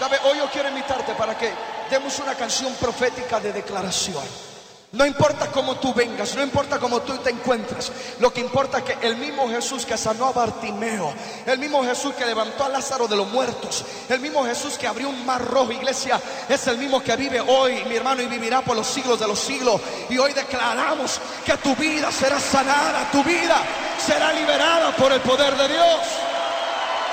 ¿sabe? Hoy yo quiero invitarte para que demos una canción profética de declaración. No importa cómo tú vengas, no importa cómo tú te encuentres. Lo que importa es que el mismo Jesús que sanó a Bartimeo, el mismo Jesús que levantó a Lázaro de los muertos, el mismo Jesús que abrió un mar rojo, iglesia, es el mismo que vive hoy, mi hermano, y vivirá por los siglos de los siglos. Y hoy declaramos que tu vida será sanada, tu vida será liberada por el poder de Dios.